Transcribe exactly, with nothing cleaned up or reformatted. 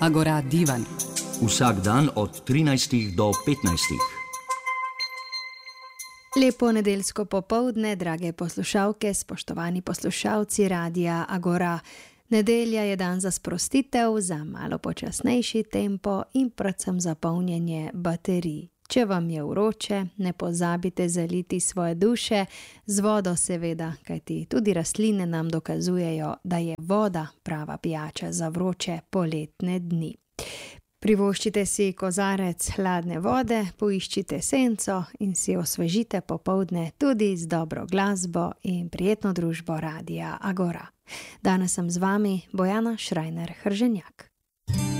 Agora divan. Vsak dan od trinajstih do petnajstih. Lepo nedeljsko popoldne, drage poslušalke, spoštovani poslušalci Radia Agora. Nedelja je dan za sprostitev, za malo počasnejši tempo in predvsem za polnjenje baterij. Če vam je vroče, ne pozabite zaliti svoje duše z vodo seveda, kajti tudi rastline nam dokazujejo, da je voda prava pijača za vroče poletne dni. Privoščite si kozarec hladne vode, poiščite senco in si osvežite popoldne tudi z dobro glasbo in prijetno družbo Radia Agora. Danes sem z vami Bojana Šrajner Hrženjak.